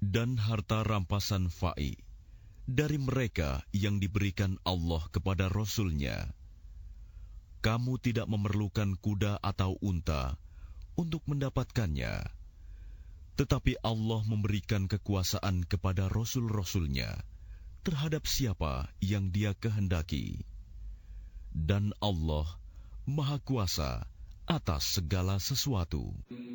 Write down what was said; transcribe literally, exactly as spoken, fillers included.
dan harta rampasan fa'i dari mereka yang diberikan Allah kepada Rasul-Nya. Kamu tidak memerlukan kuda atau unta untuk mendapatkannya, tetapi Allah memberikan kekuasaan kepada Rasul-Rasul-Nya terhadap siapa yang Dia kehendaki. Dan Allah Maha Kuasa atas segala sesuatu.